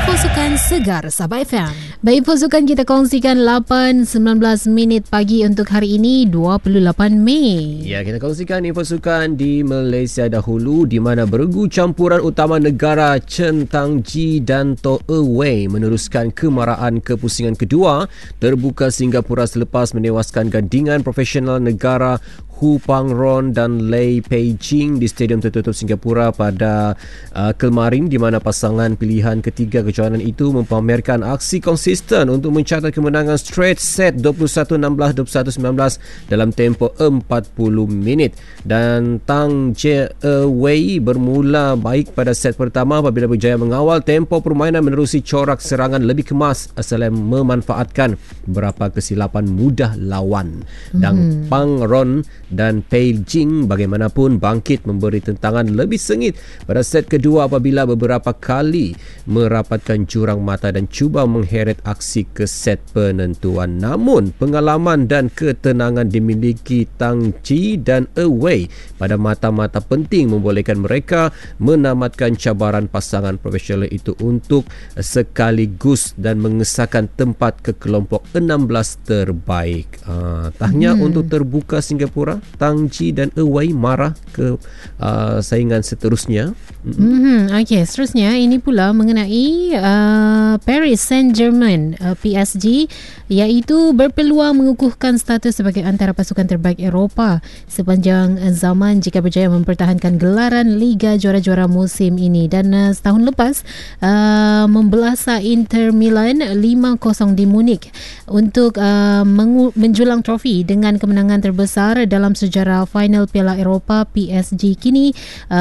Info Sukan Segar Sabah FM. Baik, info sukan kita kongsikan 8.19 minit pagi untuk hari ini 28 Mei. Ya, kita kongsikan info sukan di Malaysia dahulu, di mana beregu campuran utama negara Chen Tang-ji dan Toh Wei meneruskan kemarahan kepusingan kedua terbuka Singapura selepas menewaskan gandingan profesional negara Hu Pang-ron dan Lei Pei-jing di Stadium Tertutup Singapura pada kemarin, di mana pasangan pilihan ketiga kejohanan itu mempamerkan aksi konsisten untuk mencatat kemenangan straight set 21-16, 21-19 dalam tempoh 40 minit. Dan Tang Jie Wei bermula baik pada set pertama apabila berjaya mengawal tempo permainan menerusi corak serangan lebih kemas selain memanfaatkan beberapa kesilapan mudah lawan. Dan Pang-ron dan Pei-jing bagaimanapun bangkit memberi tentangan lebih sengit pada set kedua apabila beberapa kali merapatkan jurang mata dan cuba mengheret aksi ke set penentuan. Namun pengalaman dan ketenangan dimiliki Tang Ji dan Wei pada mata-mata penting membolehkan mereka menamatkan cabaran pasangan profesional itu untuk sekaligus dan mengesahkan tempat ke kelompok 16 terbaik. Tahniah untuk terbuka Singapura. Tang Ji dan Wei marah ke saingan seterusnya. Okey, seterusnya ini pula mengenai Paris Saint-Germain PSG, iaitu berpeluang mengukuhkan status sebagai antara pasukan terbaik Eropah sepanjang zaman jika berjaya mempertahankan gelaran Liga Juara-Juara musim ini. Dan setahun lepas membelasa Inter Milan 5-0 di Munich untuk menjulang trofi dengan kemenangan terbesar dalam sejarah final Piala Eropah. PSG kini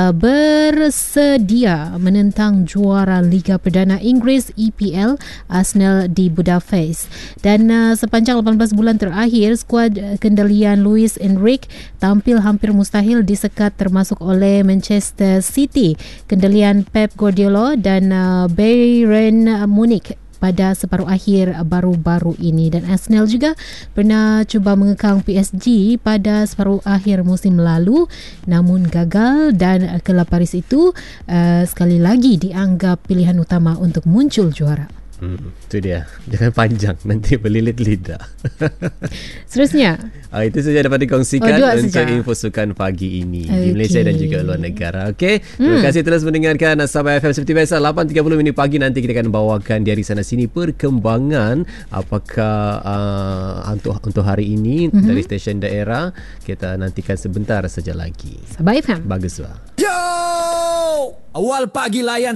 bersedia menentang juara Liga Perdana Inggeris EPL Arsenal di Budapest. Dan sepanjang 18 bulan terakhir, skuad kendalian Luis Enrique tampil hampir mustahil disekat, termasuk oleh Manchester City kendalian Pep Guardiola dan Bayern Munich pada separuh akhir baru-baru ini. Dan Arsenal juga pernah cuba mengekang PSG pada separuh akhir musim lalu namun gagal, dan kelab Paris itu sekali lagi dianggap pilihan utama untuk muncul juara. Itu dia. Jangan panjang, nanti berlilit lidah. Seterusnya itu saja dapat dikongsikan untuk saja info sukan pagi ini di Malaysia dan juga luar negara. Okey, terima kasih terus mendengarkan Sabah FM. Seperti biasa 8.30 minit pagi nanti kita akan bawakan dari sana sini perkembangan apakah untuk hari ini dari stesen daerah. Kita nantikan sebentar saja lagi. Sabah FM. Bagus lah. Yo! Awal pagi layan